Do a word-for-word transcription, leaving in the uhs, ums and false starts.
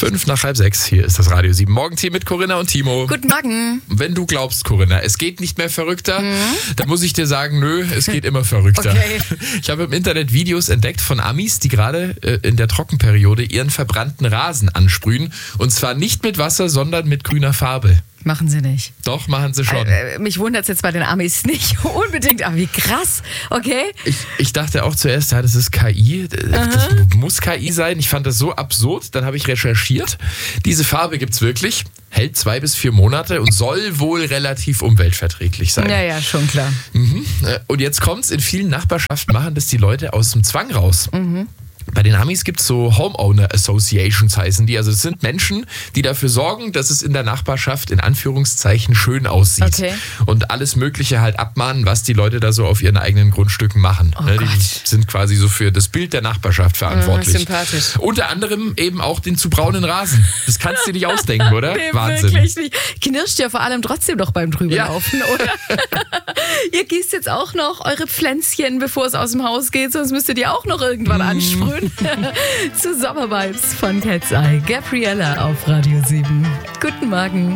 Fünf nach halb sechs, hier ist das Radio sieben Morgenteam mit Corinna und Timo. Guten Morgen. Wenn du glaubst, Corinna, es geht nicht mehr verrückter, mhm. dann muss ich dir sagen, nö, es geht immer verrückter. Okay. Ich habe im Internet Videos entdeckt von Amis, die gerade äh, in der Trockenperiode ihren verbrannten Rasen ansprühen. Und zwar nicht mit Wasser, sondern mit grüner Farbe. Machen sie nicht. Doch, machen sie schon. Äh, mich wundert es jetzt bei den Amis nicht unbedingt, aber wie krass, okay? Ich, ich dachte auch zuerst, ja, das ist K I, das Aha. muss K I sein. Ich fand das so absurd, dann habe ich recherchiert. Diese Farbe gibt es wirklich, hält zwei bis vier Monate und soll wohl relativ umweltverträglich sein. Ja, ja, schon klar. Mhm. Und jetzt kommt's, in vielen Nachbarschaften machen das die Leute aus dem Zwang raus. Mhm. Bei den Amis gibt es so Homeowner Associations, heißen die. Also das sind Menschen, die dafür sorgen, dass es in der Nachbarschaft in Anführungszeichen schön aussieht. Okay. Und alles Mögliche halt abmahnen, was die Leute da so auf ihren eigenen Grundstücken machen. Oh ne, die Gott. sind quasi so für das Bild der Nachbarschaft verantwortlich. Mhm, sympathisch. Unter anderem eben auch den zu braunen Rasen. Das kannst du dir nicht ausdenken, oder? Nee, Wahnsinn. Wirklich nicht. Knirscht ja vor allem trotzdem noch beim Drüberlaufen, ja. Oder? Ihr gießt jetzt auch noch eure Pflänzchen, bevor es aus dem Haus geht, sonst müsstet ihr auch noch irgendwann mm. ansprühen. Zu Sommervibes von Cat's Eye. Gabriella auf Radio sieben. Guten Morgen.